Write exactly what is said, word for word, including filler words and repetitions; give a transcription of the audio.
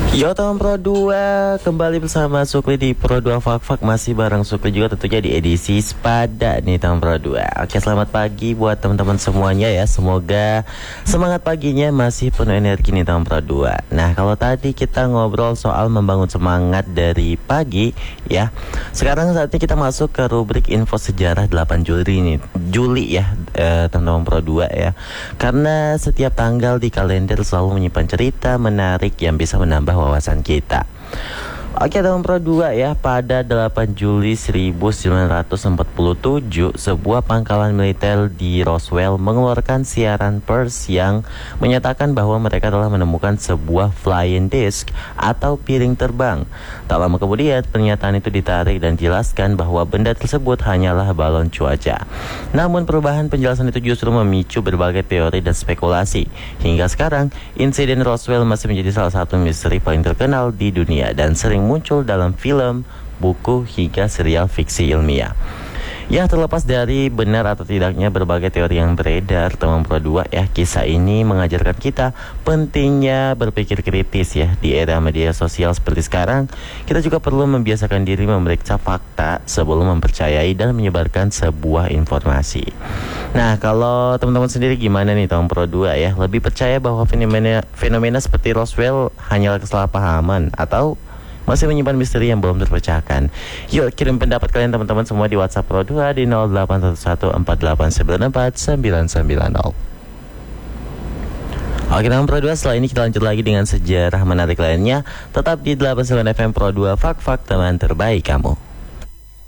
Yo teman Pro dua, kembali bersama Sukli di Pro dua Fak Fak. Masih bareng Sukli juga tentunya di edisi sepada nih teman Pro dua. Oke, selamat pagi buat teman-teman semuanya ya. Semoga semangat paginya masih penuh energi nih teman Pro dua. Nah, kalau tadi kita ngobrol soal membangun semangat dari pagi ya, sekarang saatnya kita masuk ke rubrik info sejarah delapan Juli nih Juli ya eh, teman-teman Pro dua ya. Karena setiap tanggal di kalender selalu menyimpan cerita menarik yang bisa menambah wawasan kita. Oke teman Pro dua ya, pada delapan Juli seribu sembilan ratus empat puluh tujuh sebuah pangkalan militer di Roswell mengeluarkan siaran pers yang menyatakan bahwa mereka telah menemukan sebuah flying disc atau piring terbang. Tak lama kemudian pernyataan itu ditarik dan dijelaskan bahwa benda tersebut hanyalah balon cuaca. Namun perubahan penjelasan itu justru memicu berbagai teori dan spekulasi. Hingga sekarang insiden Roswell masih menjadi salah satu misteri paling terkenal di dunia dan sering muncul dalam film, buku, hingga serial fiksi ilmiah. Ya, terlepas dari benar atau tidaknya berbagai teori yang beredar, teman Pro dua ya, kisah ini mengajarkan kita pentingnya berpikir kritis ya. Di era media sosial seperti sekarang, kita juga perlu membiasakan diri memeriksa fakta sebelum mempercayai dan menyebarkan sebuah informasi. Nah, kalau teman-teman sendiri gimana nih teman Pro dua ya? Lebih percaya bahwa fenomena, fenomena seperti Roswell hanyalah kesalahpahaman atau masih menyimpan misteri yang belum terpecahkan? Yuk kirim pendapat kalian teman-teman semua di WhatsApp Pro dua di nol delapan satu satu empat delapan sembilan empat sembilan sembilan nol. Oke teman Pro dua, setelah ini kita lanjut lagi dengan sejarah menarik lainnya. Tetap di delapan puluh sembilan F M Pro dua, Fak Fak teman terbaik kamu.